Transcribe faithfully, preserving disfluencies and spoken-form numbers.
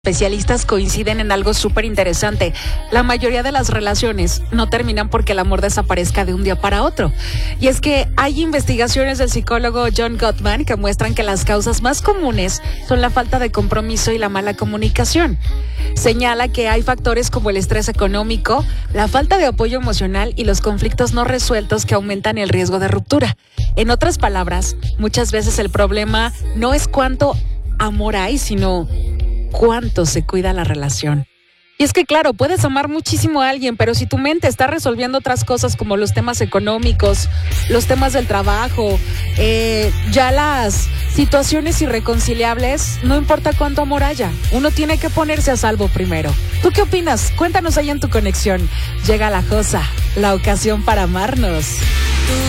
Especialistas coinciden en algo súper interesante. La mayoría de las relaciones no terminan porque el amor desaparezca de un día para otro. Y es que hay investigaciones del psicólogo John Gottman que muestran que las causas más comunes son la falta de compromiso y la mala comunicación. Señala que hay factores como el estrés económico, la falta de apoyo emocional y los conflictos no resueltos que aumentan el riesgo de ruptura. En otras palabras, muchas veces el problema no es cuánto amor hay, sino cuánto se cuida la relación. Y es que claro, puedes amar muchísimo a alguien, pero si tu mente está resolviendo otras cosas como los temas económicos, los temas del trabajo, eh, ya las situaciones irreconciliables, no importa cuánto amor haya, uno tiene que ponerse a salvo primero. ¿Tú qué opinas? Cuéntanos ahí en tu conexión. Llega la Josa, la ocasión para amarnos.